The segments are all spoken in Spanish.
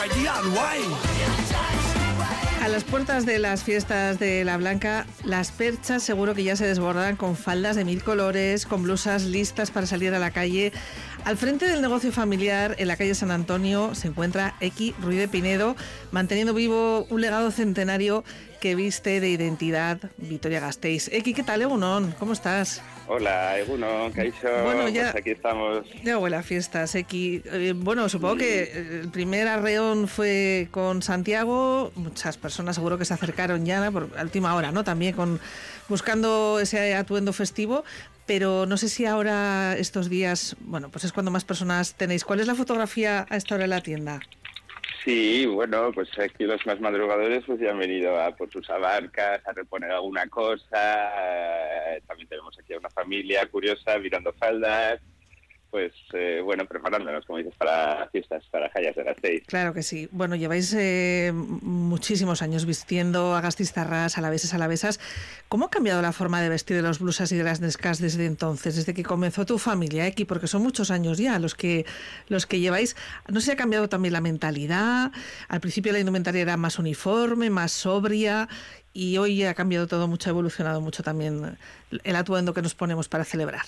A las puertas de las fiestas de La Blanca, las perchas seguro que ya se desbordan con faldas de 1000 colores, con blusas listas para salir a la calle. Al frente del negocio familiar, en la calle San Antonio, se encuentra Equi Ruiz de Pinedo, manteniendo vivo un legado centenario que viste de identidad Vitoria-Gasteiz. Equi, ¿qué tal, Egunon? ¿Cómo estás? Hola, Egunon, Kaixo. Bueno, ya, pues aquí estamos. Ya huele a fiestas, Equi. Bueno, supongo que el primer arreón fue con Santiago. Muchas personas seguro que se acercaron ya a última hora, ¿no? También buscando ese atuendo festivo. Pero no sé si ahora, estos días, bueno, pues es cuando más personas tenéis. ¿Cuál es la fotografía a esta hora en la tienda? Sí, bueno, pues aquí los más madrugadores pues ya han venido a por sus abarcas, a reponer alguna cosa. También tenemos aquí a una familia curiosa mirando faldas. Pues bueno, preparándonos, como dices, para fiestas, para Jallas de Gasteiz. Claro que sí. Bueno, lleváis muchísimos años vistiendo a gasteiztarras, alavesas. ¿Cómo ha cambiado la forma de vestir de los blusas y de las nescas desde entonces, desde que comenzó tu familia, Equi? Porque son muchos años ya los que lleváis. No sé si ha cambiado también la mentalidad. Al principio la indumentaria era más uniforme, más sobria, y hoy ha cambiado todo mucho, ha evolucionado mucho también el atuendo que nos ponemos para celebrar.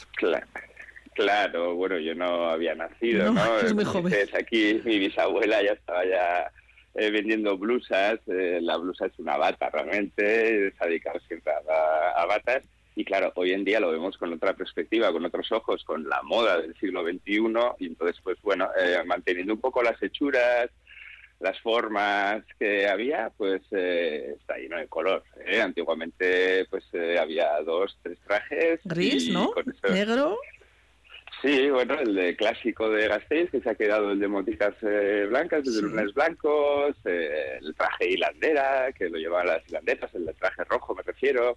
Claro, bueno, yo no había nacido, ¿no? Es muy joven. Aquí mi bisabuela ya estaba vendiendo blusas. La blusa es una bata realmente, se ha dedicado siempre a batas. Y claro, hoy en día lo vemos con otra perspectiva, con otros ojos, con la moda del siglo XXI. Y entonces, pues bueno, manteniendo un poco las hechuras, las formas que había, pues está lleno de color. Antiguamente, pues había 2, 3 trajes. Gris, ¿no? Negro. Sí, bueno, el de clásico de Gasteiz, que se ha quedado el de moticas blancas, el de lunes blancos, el traje hilandera, que lo llevaban las hilanderas, el de traje rojo me refiero,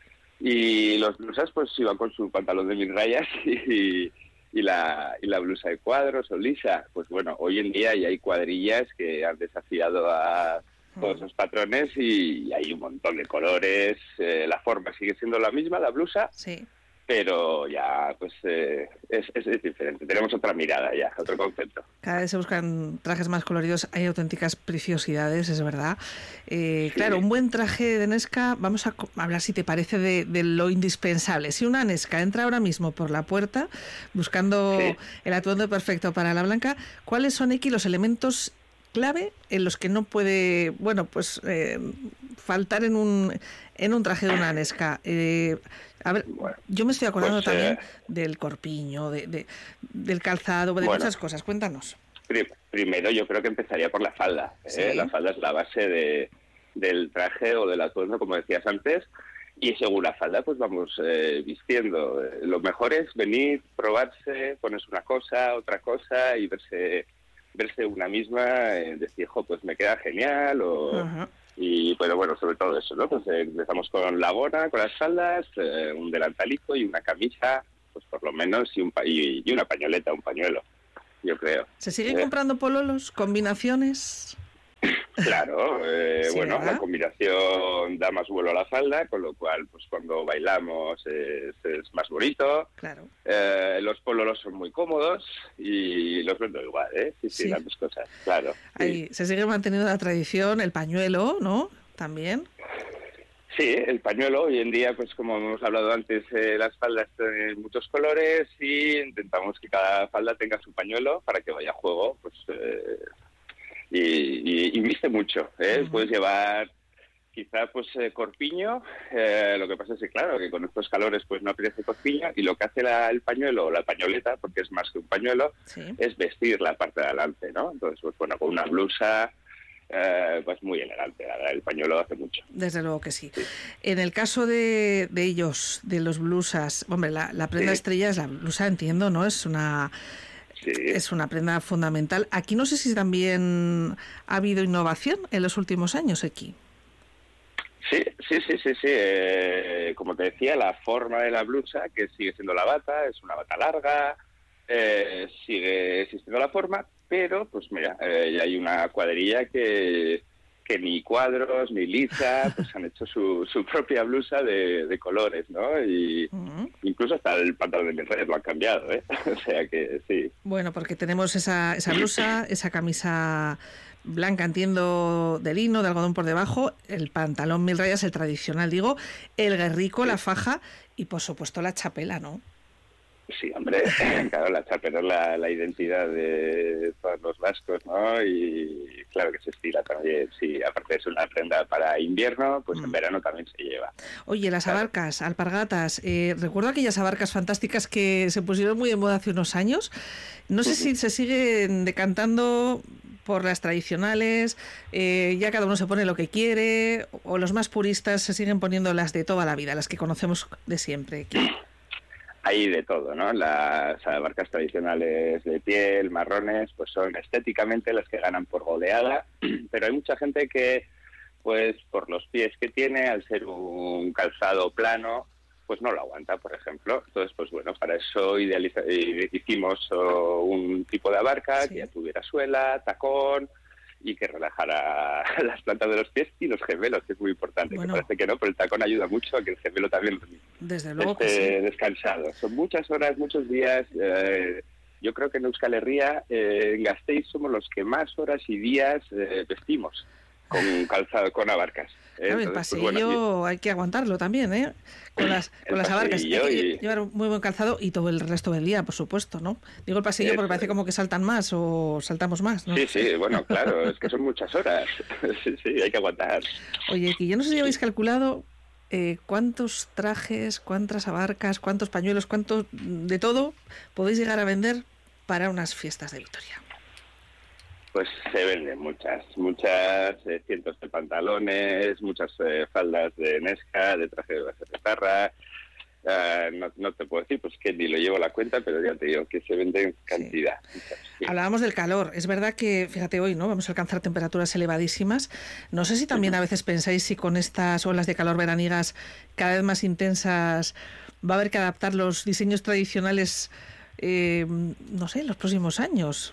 y los blusas pues iban con su pantalón de 1000 rayas y la blusa de cuadros o lisa. Pues bueno, hoy en día ya hay cuadrillas que han desafiado a todos esos patrones y hay un montón de colores. La forma sigue siendo la misma, la blusa. Sí. Pero ya pues es diferente, tenemos otra mirada ya, otro concepto. Cada vez se buscan trajes más coloridos, hay auténticas preciosidades, es verdad. Sí. Claro, un buen traje de Nesca, vamos a hablar si te parece de lo indispensable. Si una Nesca entra ahora mismo por la puerta buscando el atuendo perfecto para la Blanca, ¿cuáles son, Equi, los elementos clave en los que no puede, bueno, pues faltar en un traje de una Nesca? A ver, yo me estoy acordando también del corpiño, del calzado, de muchas cosas. Cuéntanos. Primero yo creo que empezaría por la falda. ¿Sí? La falda es la base del traje o del atuendo, como decías antes. Y según la falda, pues vamos vistiendo. Lo mejor es venir, probarse, ponerse una cosa, otra cosa y verse una misma, decir, pues me queda genial o... Uh-huh. Y bueno, sobre todo eso, ¿no? Pues empezamos con la bona, con las faldas, un delantalito y una camisa, pues por lo menos, y una pañoleta, un pañuelo, yo creo. ¿Se siguen comprando pololos, combinaciones? Claro, ¿Sí, bueno, verdad? La combinación da más vuelo a la falda, con lo cual, pues cuando bailamos es más bonito. Claro. Los pololos son muy cómodos y los vendo igual, Sí, las dos cosas, claro. Ahí se sigue manteniendo la tradición, el pañuelo, ¿no? También. Sí, el pañuelo, hoy en día, pues como hemos hablado antes, las faldas tienen muchos colores y intentamos que cada falda tenga su pañuelo para que vaya a juego, pues... Y viste mucho, Uh-huh. Puedes llevar quizá pues corpiño, lo que pasa es que claro, que con estos calores pues no apetece corpiño, y lo que hace el pañuelo o la pañoleta, porque es más que un pañuelo, es vestir la parte de adelante, ¿no? Entonces, pues bueno, con una blusa pues muy elegante, la verdad, el pañuelo hace mucho. Desde luego que sí. En el caso de ellos, de los blusas, hombre, la prenda estrella es la blusa, entiendo, ¿no? Es una prenda fundamental. Aquí no sé si también ha habido innovación en los últimos años, Equi. Sí. Como te decía, la forma de la blusa, que sigue siendo la bata, es una bata larga, sigue existiendo la forma, pero pues mira, ya hay una cuadrilla que ni cuadros ni lisa, pues han hecho su propia blusa de colores, ¿no? Y incluso hasta el pantalón de mis reyes lo han cambiado, O sea que sí. Bueno, porque tenemos esa blusa, esa camisa blanca, entiendo, de lino, de algodón por debajo, el pantalón 1000 rayas, el tradicional, digo, el guerrico, la faja y, por supuesto, la chapela, ¿no? Sí, hombre, claro, la chapela es la identidad de todos los vascos, ¿no? Y claro que se estila también, sí, aparte es una prenda para invierno, pues en verano también se lleva. Oye, las abarcas, alpargatas, recuerdo aquellas abarcas fantásticas que se pusieron muy de moda hace unos años, no sé si se siguen decantando por las tradicionales, ya cada uno se pone lo que quiere, o los más puristas se siguen poniendo las de toda la vida, las que conocemos de siempre. Hay de todo, ¿no? Las abarcas tradicionales de piel, marrones, pues son estéticamente las que ganan por goleada, pero hay mucha gente que, pues por los pies que tiene, al ser un calzado plano, pues no lo aguanta, por ejemplo. Entonces, pues bueno, para eso hicimos un tipo de abarca que ya tuviera suela, tacón y que relajara las plantas de los pies y los gemelos, que es muy importante. Bueno, que parece que no, pero el tacón ayuda mucho a que el gemelo también desde luego esté descansado. Son muchas horas, muchos días. Yo creo que en Euskal Herria, en Gasteiz, somos los que más horas y días vestimos con calzado, con abarcas. Claro, el paseillo pues bueno, hay que aguantarlo también, ¿eh? Con las abarcas. Hay que llevar un muy buen calzado y todo el resto del día, por supuesto, ¿no? Digo el paseillo porque parece como que saltan más o saltamos más, ¿no? Sí, bueno, claro, es que son muchas horas. Sí, hay que aguantar. Oye, que yo no sé si habéis calculado cuántos trajes, cuántas abarcas, cuántos pañuelos, cuánto de todo podéis llegar a vender para unas fiestas de Vitoria. Pues se venden muchas, cientos de pantalones, muchas faldas de Nesca, de traje de basetarra. No te puedo decir, pues que ni lo llevo a la cuenta, pero ya te digo que se vende en cantidad. Sí. Hablábamos del calor. Es verdad que, fíjate, hoy no vamos a alcanzar temperaturas elevadísimas. No sé si también a veces pensáis si con estas olas de calor veraniegas cada vez más intensas va a haber que adaptar los diseños tradicionales, no sé, en los próximos años.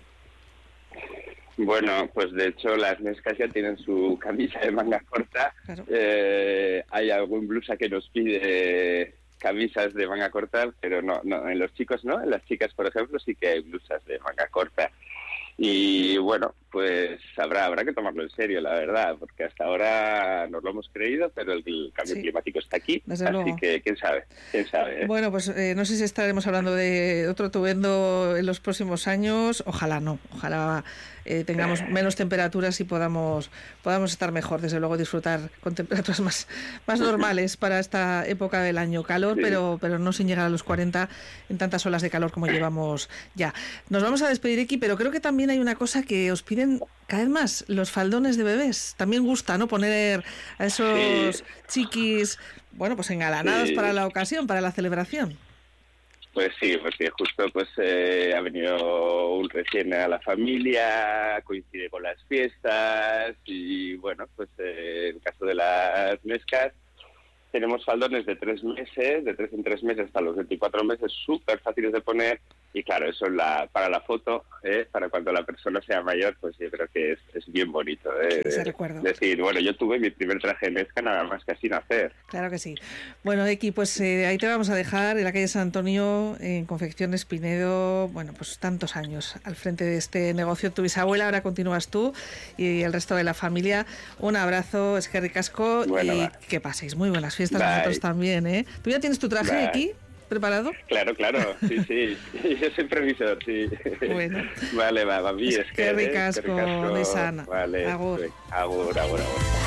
Bueno, pues de hecho las Nescas ya tienen su camisa de manga corta. Claro. Hay algún blusa que nos pide camisas de manga corta, pero no, en los chicos no. En las chicas, por ejemplo, sí que hay blusas de manga corta. Y bueno, pues habrá que tomarlo en serio, la verdad, porque hasta ahora nos lo hemos creído, pero el cambio climático está aquí, así que quién sabe. Bueno, pues no sé si estaremos hablando de otro atuendo en los próximos años, ojalá no, ojalá tengamos menos temperaturas y podamos estar mejor, desde luego disfrutar con temperaturas más normales para esta época del año, calor, sí. pero no sin llegar a los 40 en tantas olas de calor como llevamos ya. Nos vamos a despedir aquí, pero creo que también hay una cosa que os piden cada vez más, los faldones de bebés. También gusta, ¿no? Poner a esos chiquis, bueno, pues engalanados para la ocasión, para la celebración. Pues sí, justo pues ha venido un recién a la familia, coincide con las fiestas y bueno, pues en el caso de las Nescas tenemos faldones de 3 meses, de 3 en 3 meses hasta los 24 meses, súper fáciles de poner. Y claro, eso para la foto, para cuando la persona sea mayor, pues yo creo que es bien bonito. Ese recuerdo. Decir, bueno, yo tuve mi primer traje de Nesca nada más que así nacer. Claro que sí. Bueno, Eki, pues ahí te vamos a dejar en la calle San Antonio, en Confecciones Pinedo, bueno, pues tantos años al frente de este negocio. Tu bisabuela, ahora continúas tú y el resto de la familia. Un abrazo, eskerrik asko, bueno, y que paséis muy buenas fiestas. Bye. Nosotros también, ¿eh? ¿Tú ya tienes tu traje, Eki? ¿Preparado? Claro, sí. Yo soy previsor, sí. Bueno. Vale, va, bien. Es que ricasco, de sana. Vale, agur. Agur.